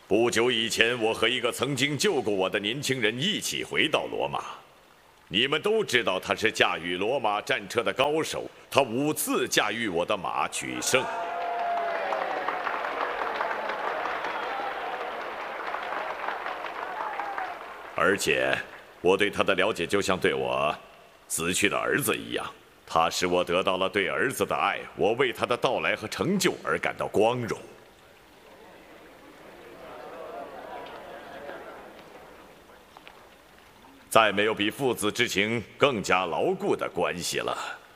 不久以前，我和一个曾经救过我的年轻人一起回到罗马。你们都知道他是驾驭罗马战车的高手，他5次驾驭我的马取胜。而且，我对他的了解就像对我死去的儿子一样，他使我得到了对儿子的爱，我为他的到来和成就而感到光荣。再没有比父子之情更加牢固的关系了。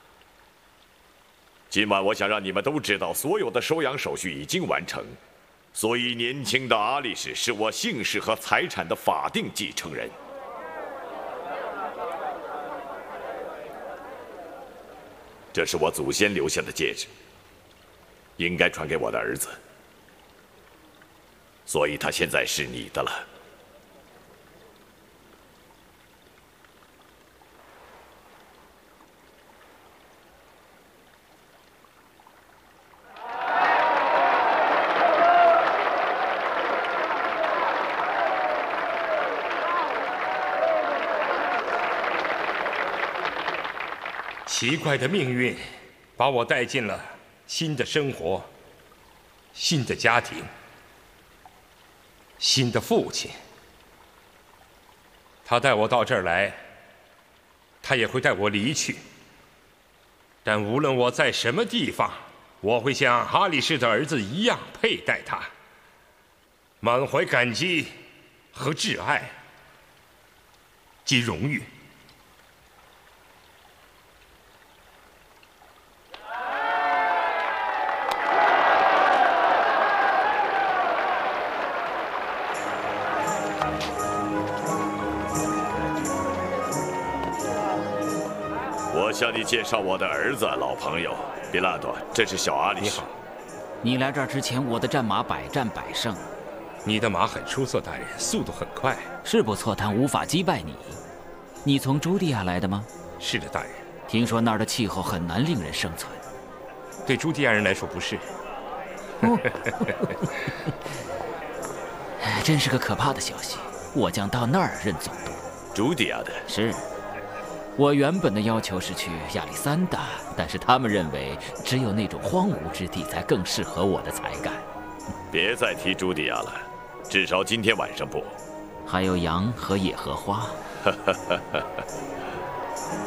今晚我想让你们都知道，所有的收养手续已经完成，所以年轻的阿力士是我姓氏和财产的法定继承人。这是我祖先留下的戒指，应该传给我的儿子，所以他现在是你的了。 奇怪的命运，把我带进了新的生活、新的家庭、新的父亲。他带我到这儿来，他也会带我离去。但无论我在什么地方，我会像哈里士的儿子一样佩戴他，满怀感激和挚爱及荣誉。 我向你介绍我的儿子，老朋友比拉多，这是小阿里士。 你好， 你来这儿之前，我的战马百战百胜。 你的马很出色，大人，速度很快。 是不错，但无法击败你。你从朱棣亚来的吗？ 是的，大人。 听说那儿的气候很难令人生存。 对朱棣亚人来说不是。 真是个可怕的消息。我将到那儿任总督。 朱棣亚的是。我原本的要求是去亚历山大，但是他们认为只有那种荒芜之地才更适合我的才干。 别再提朱棣亚了，至少今天晚上不。 还有羊和野荷花。